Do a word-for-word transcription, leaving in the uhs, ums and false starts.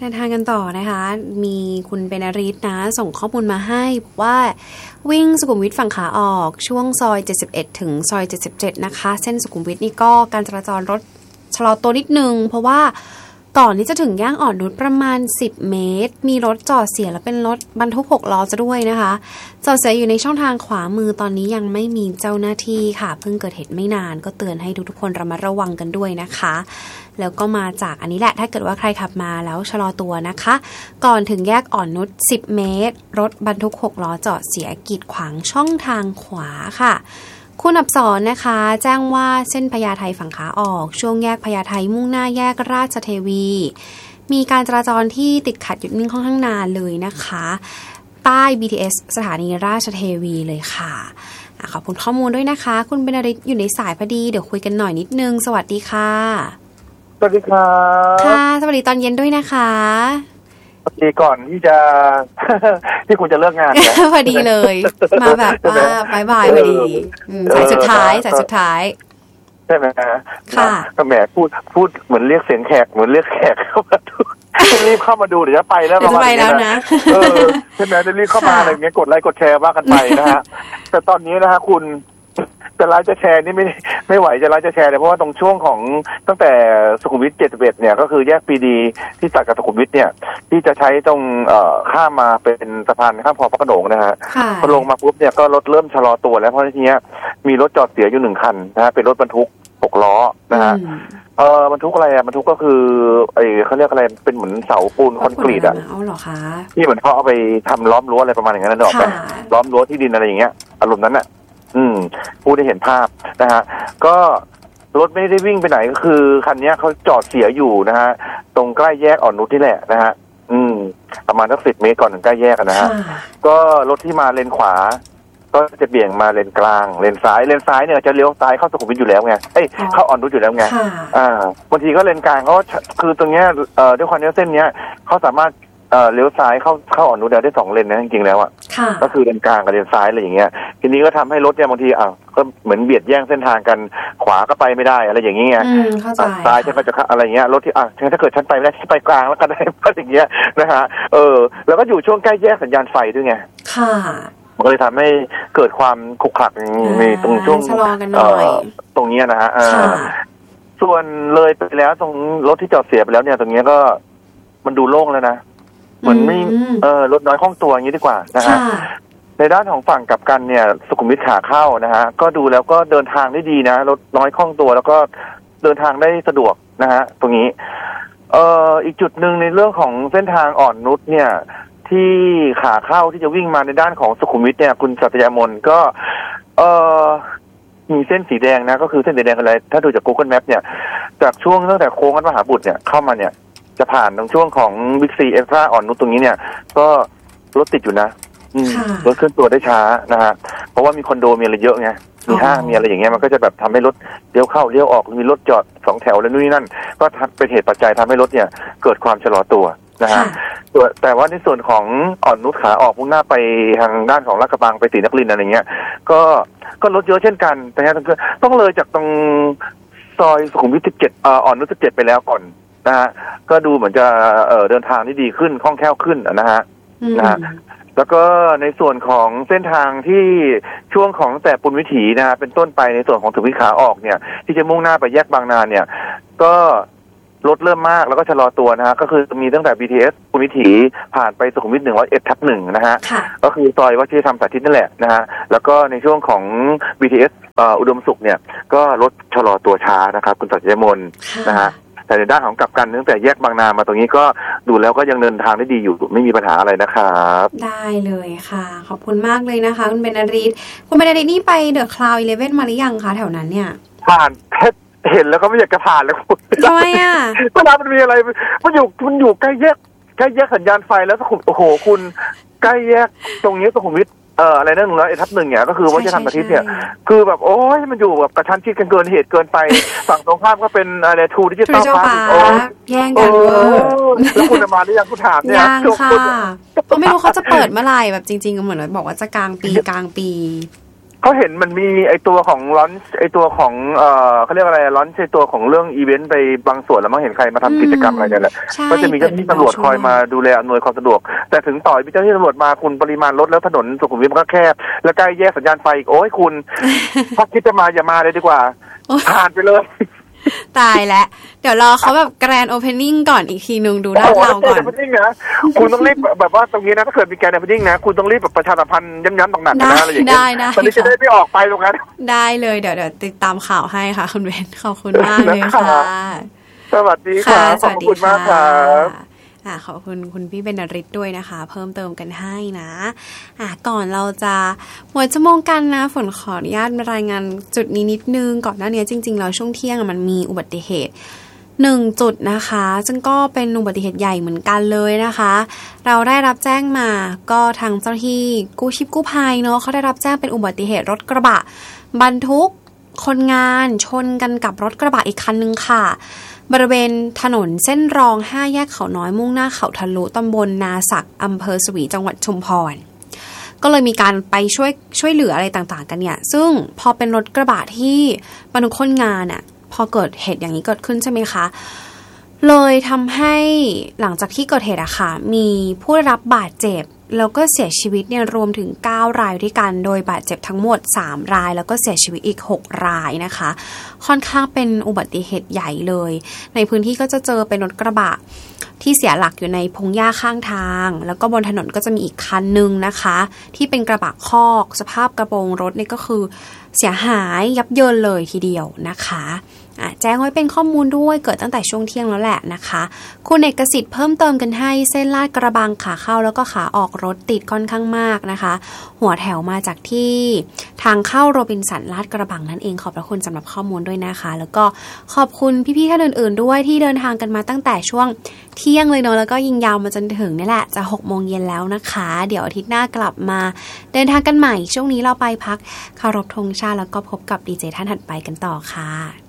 เดินทางกันต่อนะคะมีคุณเบนริศนะส่งข้อมูลมาให้ว่าวิ่งสุขุมวิทฝั่งขาออกช่วงซอยเจ็ดสิบเอ็ดถึงซอยเจ็ดสิบเจ็ดนะคะเส้นสุขุมวิทนี่ก็การจราจรรถชะลอตัวนิดนึงเพราะว่าก่อนที่จะถึงแยกอ่อนนุชประมาณสิบเมตรมีรถจอดเสียแล้วเป็นรถบรรทุกหกล้อจะด้วยนะคะจอดเสียอยู่ในช่องทางขวามือตอนนี้ยังไม่มีเจ้าหน้าที่ค่ะเพิ่งเกิดเหตุไม่นานก็เตือนให้ทุกๆคนระมัดระวังกันด้วยนะคะแล้วก็มาจากอันนี้แหละถ้าเกิดว่าใครขับมาแล้วชะลอตัวนะคะก่อนถึงแยกอ่อนนุชสิบเมตรรถบรรทุกหกล้อจอดเสียกีดขวางช่องทางขวาค่ะคุณอับสรนะคะแจ้งว่าเส้นพญาไทฝั่งขาออกช่วงแยกพญาไทมุ่งหน้าแยกราชเทวีมีการจราจรที่ติดขัดหยุดนิ่งค่อนข้างนานเลยนะคะใต้ บี ที เอส สถานีราชเทวีเลยค่ะขอบคุณข้อมูลด้วยนะคะคุณเบนริศอยู่ในสายพอดีเดี๋ยวคุยกันหน่อยนิดนึงสวัสดีค่ะสวัสดีครับค่ะสวัสดีตอนเย็นด้วยนะคะโอเคก่อนที่จะที่คุณจะเลิกงานพอดีเลยมาแบบว่าบายบายพอดีสายสุดท้ายสายสุดท้ายใช่ไหมค่ะก็แหมพูดพูดเหมือนเรียกเสียงแขกเหมือนเรียกแขกเข้ามาดูรีบเข้ามาดูเดี๋ยวจะไปแล้วประมาณนี้นะเออใช่ไหมจะรีบเข้ามาอะไรเงี้ยกดไลค์กดแชร์ว่ากันไปนะฮะแต่ตอนนี้นะฮะคุณจะไลค์จะแชร์นี่ไม่ไม่ไหวจะไลค์จะแชร์เลยเพราะว่าตรงช่วงของตั้งแต่สุขุมวิทเจ็ดสิบเอ็ดเนี่ยก็คือแยกปีดีที่ตัดกับสุขุมวิทเนี่ยที่จะใช้ตรงเอ่อข้ามมาเป็นสะพานข้ามคลองพระโขนงนะฮะพอลงมาปุ๊บเนี่ยก็รถเริ่มชะลอตัวแล้วเพราะทีนี้มีรถจอดเสียอยู่หนึ่งคันนะฮะเป็นรถบรรทุกหกล้อนะฮะเออบรรทุกอะไรอ่ะบรรทุกก็คือไอ้เขาเรียกอะไรเป็นเหมือนเสาปูนคอนกรีตอ่ะอ๋อเหรอคะที่เหมือนเขาเอาไปทำล้อมรั้วอะไรประมาณอย่างนั้นนะดอกไปล้อมรั้วที่ดินอะไรอย่างเงี้ยอารมณ์นั้นอ่ะอืมผู้ได้เห็นภาพนะฮะก็รถไม่ได้วิ่งไปไหนก็คือคันนี้เขาจอดเสียอยู่นะฮะตรงใกล้แยกอ่อนนุชนี่แหละนะฮะอืมประมาณสักสิบเมตรก่อนถึงใกล้แยกนะฮะก็รถที่มาเลนขวาก็จะเบี่ยงมาเลนกลางเลนซ้ายเลนซ้ายเนี่ยจะเลี้ยวซ้ายเข้าสุขุมวิทอยู่แล้วไงเอ้ยเข้าอ่อนนุชอยู่แล้วไงอ่าบางทีก็เลนกลางเขาคือตรงเนี้ยเอ่อด้วยความที่เส้นเนี้ยเขาสามารถเอ่อเลี้ยวซ้ายเข้าเข้าอ่อนนุชได้สองเลนนะจริงๆแล้วอ่ะก็คือเลนกลางกับเลนซ้ายอะไรอย่างเงี้ยทีนี้ก็ทำให้รถเนี่ยบางทีอ่ะก็เหมือนเบียดแย่งเส้นทางกันขวาก็ไปไม่ได้อะไรอย่างเงี้ยซ้ายฉันก็จะอะไรเงี้ยรถที่อ่ะถ้าเกิดฉันไปไม่ได้ฉันไปกลางแล้วกันได้ก็อย่างเงี้ยนะฮะเออแล้วก็อยู่ช่วงใกล้แยกสัญญาณไฟด้วยไงค่ะมันก็เลยทำให้เกิดความขรุขระในตรงช่วงตรงนี้นะฮะส่วนเลยไปแล้วตรงรถที่จอดเสียไปแล้วเนี่ยตรงนี้ก็มันดูโล่งแล้วนะเหมือนไม่เออรถน้อยคล่องตัวอย่างนี้ดีกว่านะฮะในด้านของฝั่งกลับกันเนี่ยสุขุมวิทขาเข้านะฮะก็ดูแล้วก็เดินทางได้ดีนะรถน้อยคล่องตัวแล้วก็เดินทางได้สะดวกนะฮะตรงนี้เอ่ออีกจุดหนึ่งในเรื่องของเส้นทางอ่อนนุชเนี่ยที่ขาเข้าที่จะวิ่งมาในด้านของสุขุมวิทเนี่ยคุณสัตยามนก็เอ่อมีเส้นสีแดงนะก็คือเส้นสีแดงอะไรถ้าดูจาก Google Map เนี่ยจากช่วงตั้งแต่โค้งวัดมหาบุตรเนี่ยเข้ามาเนี่ยจะผ่านตรงช่วงของบิ๊กซีเอ็กซ์ตร้าอ่อนนุชตรงนี้เนี่ยก็รถติดอยู่นะรถเคลื่อนตัวได้ช้านะฮะเพราะว่ามีคอนโดมีอะไรเยอะไงมีห้างมีอะไรอย่างเงี้ยมันก็จะแบบทำให้รถเลี้ยวเข้าเลี้ยวออกมีรถจอดสองแถวแล้วนู่นนี่นั่นก็เป็นเหตุปัจจัยทำให้รถเนี่ยเกิดความชะลอตัวนะฮะแต่ว่าในส่วนของอ่อนนุชขาออกมุ่งหน้าไปทางด้านของลาดกระบังไปศรีนครินทร์อะไรเงี้ยก็ก็รถเยอะเช่นกันแต่ต้องเลยจากตรงซอยสุขุมวิทสิบเจ็ดอ่อนนุชสิบเจ็ดไปแล้วก่อนนะฮะก็ดูเหมือนจะเอ่อเดินทางที่ดีขึ้นคล่องแคล่วขึ้นนะฮะนะฮะแล้วก็ในส่วนของเส้นทางที่ช่วงของแต่ปุณวิถีนะฮะเป็นต้นไปในส่วนของสุขุมวิทขาออกเนี่ยที่จะมุ่งหน้าไปแยกบางนาเนี่ยก็รถเริ่มมากแล้วก็ชะลอตัวนะฮะก็คือมีตั้งแต่ บี ที เอส ปุณวิถีผ่านไปสุขุมวิทหนึ่งร้อยเอ็ดทับหนึ่งนะฮะก็คือซอยวชิรธรรมสาธิตนั่นแหละนะฮะแล้วก็ในช่วงของ บี ที เอส เอ่ออุดมสุขเนี่ยก็รถชะลอตัวช้านะครับคุณสัจจมนนะฮะแต่ในด้านของกลับกันตั้งแต่แยกบางนามาตรงนี้ก็ดูแล้วก็ยังเดินทางได้ดีอยู่ไม่มีปัญหาอะไรนะครับได้เลยค่ะขอบคุณมากเลยนะคะคุณเบนริศคุณเบนริศนี่ไปเดอะคลาวด์สิบเอ็ดมาหรือยังคะแถวนั้นเนี่ยผ่านเห็นแล้วก็ไม่อยากจะผ่านเลยคุณทำไมอ่ะเวลามันมีอะไรมันอยู่มันอยู่ใกล้แยกใกล้แยกสัญญาณไฟแล้วสุขุมโอ้โหคุณใกล้แยกตรงนี้สุขุมวิทเอ่ออะไรนั่นหนึ่งร้อยเอ็ดทับหนึ่งเนี่ยก็คือว่าจะทำอาทิตย์เนี่ยคือแบบโอ้ยมันอยู่แบบกระชั้นชิดกันเกินเหตุเกินไปฝั่งตรงข้ามก็เป็นอะไรทูดิจิตอลพาร์คโอ้แย่งกันแล้วคุณมาหรือยังคุณถามเนี่ยยังค่ะก็ไม่รู้เขาจะเปิดเมื่อไหร่แบบจริงๆเหมือนบอกว่าจะกลางปีกลางปีเขาเห็นมันมีไอตัวของลอนไอตัวของเอ่อเขาเรียกอะไรลอนไอตัวของเรื่องอีเวนต์ไปบางส่วนแล้วมั้งเห็นใครมาทำกิจกรรมอะไรเนี่ยแหละก็จะมีเจ้าหน้าที่ตำรวจคอยมาดูแลอำนวยความสะดวกแต่ถึงต่อยมีเจ้าหน้าที่ตำรวจมาคุณปริมาณรถแล้วถนนสุขุมวิทมันก็แคบแล้วใกล้แยกสัญญาณไฟอีกโอ้ยคุณถ้าคิดจะมาอย่ามาเลยดีกว่าผ่านไปเลยตายแล้วเดี๋ยวรอเขาแบบแกรนด์โอเพนนิ่งก่อนอีกทีนึงดูด้านเราก่อนนะคุณต้องรีบแบบว่าตรงนี้นะถ้าเกิดมีแกรนด์โอเพนนิ่งนะคุณต้องรีบแบบประชาสัมพันธ์ย้ำๆหนักๆนะอะไรอย่างเงี้ยตอนนี้จะได้ไม่ออกไปตรงนั้นได้เลยเดี๋ยวเดี๋ยวติดตามข่าวให้ค่ะคุณเบนขอบคุณมากเลยค่ะสวัสดีค่ะขอบคุณมากครับอ่าขอบคุณคุณพี่เบญจฤทธิ์ด้วยนะคะเพิ่มเติมกันให้นะอ่าก่อนเราจะหมดชั่วโมงกันนะฝนขออนุญาตรายงานจุดนี้นิดนึงก่อนหน้านี้จริงๆแล้วช่วงเที่ยงมันมีอุบัติเหตุหนึ่งจุดนะคะซึ่งก็เป็นอุบัติเหตุใหญ่เหมือนกันเลยนะคะเราได้รับแจ้งมาก็ทางเจ้าหน้าที่กู้ชีพกู้ภัยเนาะเขาได้รับแจ้งเป็นอุบัติเหตุรถกระบะบรรทุกคนงานชนกันกับรถกระบะอีกคันนึงค่ะบริเวณถนนเส้นรองห้าแยกเขาน้อยมุ่งหน้าเขาทะลุตำบลนาสักอำเภอสวีจังหวัดชุมพรก็เลยมีการไปช่วยช่วยเหลืออะไรต่างๆกันเนี่ยซึ่งพอเป็นรถกระบะที่บรรทุกคนงานอ่ะพอเกิดเหตุอย่างนี้เกิดขึ้นใช่ไหมคะเลยทำให้หลังจากที่เกิดเหตุอะค่ะมีผู้ได้รับบาดเจ็บแล้วก็เสียชีวิตเนี่ยรวมถึงเก้ารายด้วยกันโดยบาดเจ็บทั้งหมดสามรายแล้วก็เสียชีวิตอีกหกรายนะคะค่อนข้างเป็นอุบัติเหตุใหญ่เลยในพื้นที่ก็จะเจอเป็นรถกระบะที่เสียหลักอยู่ในพงหญ้าข้างทางแล้วก็บนถนนก็จะมีอีกคันนึงนะคะที่เป็นกระบะคอกสภาพกระโปรงรถนี่ก็คือเสียหายยับเยินเลยทีเดียวนะคะแจ้งไว้เป็นข้อมูลด้วยเกิดตั้งแต่ช่วงเที่ยงแล้วแหละนะคะคุณเอกสิทธิ์เพิ่มเติมกันให้เส้นลาดกระบังขาเข้าแล้วก็ขาออกรถติดค่อนข้างมากนะคะหัวแถวมาจากที่ทางเข้าโรบินสันลาดกระบังนั่นเองขอบพระคุณสำหรับข้อมูลด้วยนะคะแล้วก็ขอบคุณพี่ๆท่านอื่นๆด้วยที่เดินทางกันมาตั้งแต่ช่วงเที่ยงเลยเนาะแล้วก็ยิงยาวมาจนถึงนี่แหละจะหกโมงเย็นแล้วนะคะเดี๋ยวอาทิตย์หน้ากลับมาเดินทางกันใหม่ช่วงนี้เราไปพักเคารพธงชาติแล้วก็พบกับดีเจท่านถัดไปกันต่อค่ะ